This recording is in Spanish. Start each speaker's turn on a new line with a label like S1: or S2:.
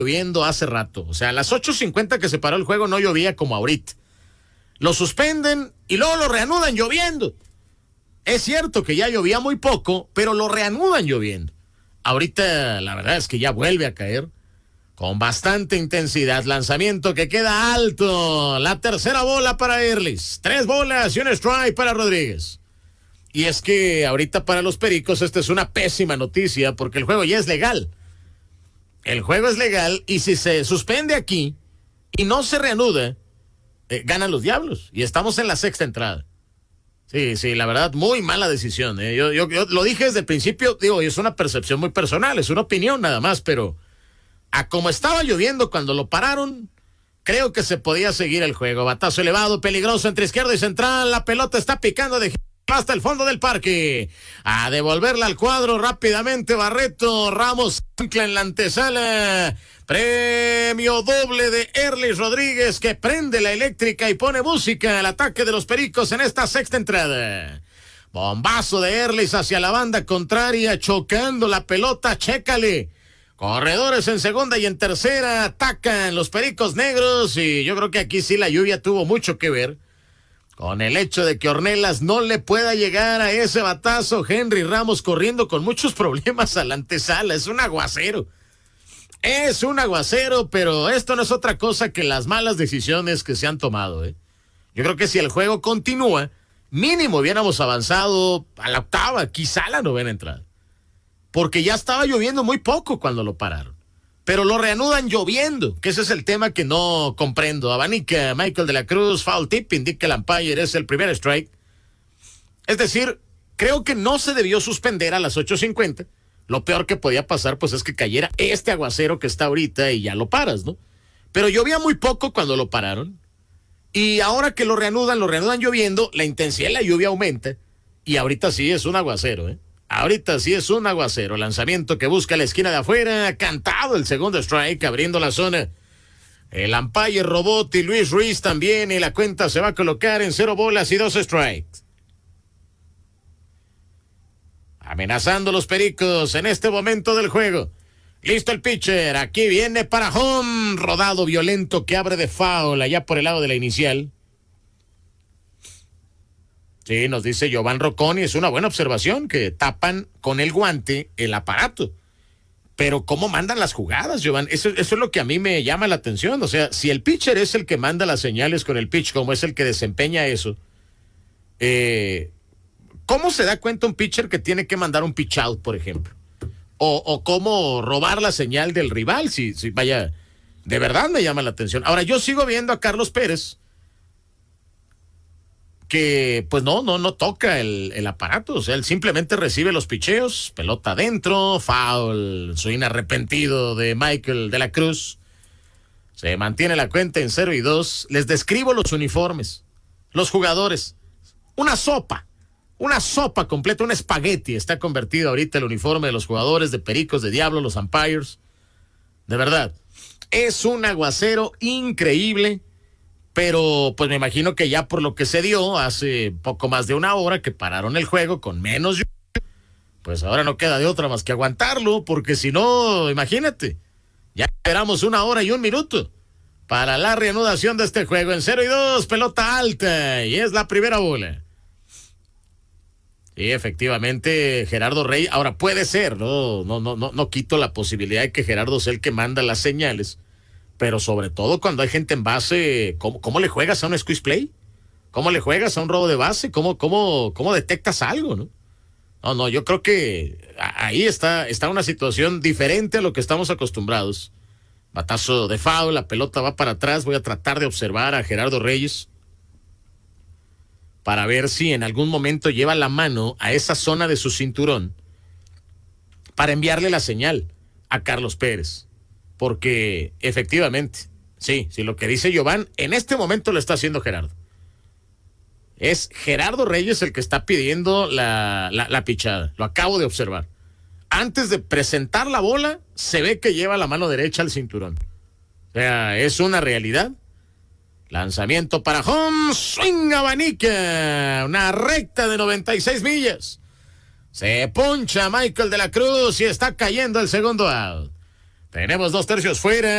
S1: lloviendo hace rato. O sea, a las 8:50 que se paró el juego no llovía como ahorita. Lo suspenden y luego lo reanudan lloviendo. Es cierto que ya llovía muy poco, pero lo reanudan lloviendo. Ahorita la verdad es que ya vuelve a caer con bastante intensidad. Lanzamiento que queda alto. La tercera bola para Erlis. 3 bolas y un strike para Rodríguez. Y es que ahorita para los Pericos esta es una pésima noticia porque el juego ya es legal. El juego es legal y si se suspende aquí y no se reanuda, ganan los Diablos. Y estamos en la 6ª entrada. Sí, la verdad, muy mala decisión. Yo lo dije desde el principio, digo, es una percepción muy personal, es una opinión nada más, pero a como estaba lloviendo cuando lo pararon, creo que se podía seguir el juego. Batazo elevado, peligroso entre izquierda y central, la pelota está picando de hasta el fondo del parque. A devolverla al cuadro rápidamente Barreto. Ramos ancla en la antesala. Premio doble de Erlis Rodríguez que prende la eléctrica y pone música al ataque de los Pericos en esta 6ª entrada. Bombazo de Erlis hacia la banda contraria, chocando la pelota, chécale. Corredores en segunda y en tercera, atacan los Pericos Negros y yo creo que aquí sí la lluvia tuvo mucho que ver con el hecho de que Ornelas no le pueda llegar a ese batazo. Henry Ramos corriendo con muchos problemas a la antesala, es un aguacero. Es un aguacero, pero esto no es otra cosa que las malas decisiones que se han tomado. Yo creo que si el juego continúa, mínimo hubiéramos avanzado a la 8ª, quizá la 9ª entrada. Porque ya estaba lloviendo muy poco cuando lo pararon. Pero lo reanudan lloviendo, que ese es el tema que no comprendo. Abanica Michael de la Cruz, foul tip, indica el umpire, es el primer strike. Es decir, creo que no se debió suspender a las 8:50. Lo peor que podía pasar, pues, es que cayera este aguacero que está ahorita y ya lo paras, ¿no? Pero llovía muy poco cuando lo pararon. Y ahora que lo reanudan lloviendo, la intensidad de la lluvia aumenta. Y ahorita sí es un aguacero, Ahorita sí es un aguacero. Lanzamiento que busca la esquina de afuera. Cantado el segundo strike, abriendo la zona. El umpire Robot y Luis Ruiz también. Y la cuenta se va a colocar en 0 bolas y 2 strikes. Amenazando los Pericos en este momento del juego. Listo el pitcher. Aquí viene para home. Rodado violento que abre de foul allá por el lado de la inicial. Sí, nos dice Giovanni Rocconi, es una buena observación que tapan con el guante el aparato. Pero ¿cómo mandan las jugadas, Giovanni? Eso es lo que a mí me llama la atención. O sea, si el pitcher es el que manda las señales con el pitch, como es el que desempeña eso, ¿cómo se da cuenta un pitcher que tiene que mandar un pitch out, por ejemplo? O cómo robar la señal del rival, si vaya, de verdad me llama la atención. Ahora, yo sigo viendo a Carlos Pérez, que pues no toca el aparato, o sea, él simplemente recibe los picheos, pelota adentro, foul, swing arrepentido de Michael de la Cruz, se mantiene la cuenta en 0-2, les describo los uniformes, los jugadores, una sopa completa, un espagueti, está convertido ahorita el uniforme de los jugadores de Pericos, de Diablos, los umpires, de verdad, es un aguacero increíble. Pero pues me imagino que ya por lo que se dio hace poco más de una hora que pararon el juego con menos lluvia, pues ahora no queda de otra más que aguantarlo, porque si no, imagínate, ya esperamos 1 hora y 1 minuto para la reanudación de este juego en 0-2, pelota alta, y es la primera bola. Y efectivamente Gerardo Rey, ahora puede ser, no quito la posibilidad de que Gerardo sea el que manda las señales. Pero sobre todo cuando hay gente en base, ¿cómo le juegas a un squeeze play? ¿Cómo le juegas a un robo de base? ¿Cómo detectas algo, no? No, yo creo que ahí está una situación diferente a lo que estamos acostumbrados. Batazo de foul, la pelota va para atrás. Voy a tratar de observar a Gerardo Reyes para ver si en algún momento lleva la mano a esa zona de su cinturón para enviarle la señal a Carlos Pérez. Porque efectivamente, sí, lo que dice Giovanni, en este momento lo está haciendo Gerardo. Es Gerardo Reyes el que está pidiendo la pichada. Lo acabo de observar. Antes de presentar la bola, se ve que lleva la mano derecha al cinturón. O sea, es una realidad. Lanzamiento para home, swing abanica, una recta de 96 millas. Se poncha Michael de la Cruz y está cayendo el segundo out. Tenemos 2 tercios fuera.